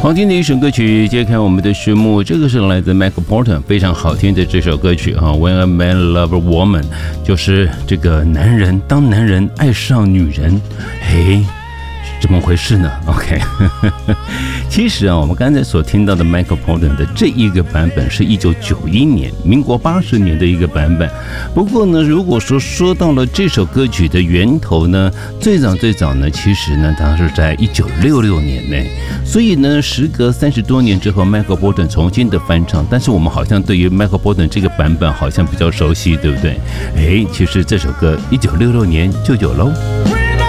好听的一首歌曲，揭开我们的序幕。这个是来自 Michael Porter 非常好听的这首歌曲啊 ，When a Man Loves a Woman， 就是这个男人当男人爱上女人，嘿。怎么回事呢 ？OK， 其实啊，我们刚才所听到的 Michael Porter 的这一个版本是1991年，民国80年的一个版本。不过呢，如果说到了这首歌曲的源头呢，最早呢，其实呢，它是在1966年呢。所以呢，时隔30多年之后 ，Michael Porter 重新的翻唱，但是我们好像对于 Michael Porter 这个版本好像比较熟悉，对不对？其实这首歌1966年就有喽。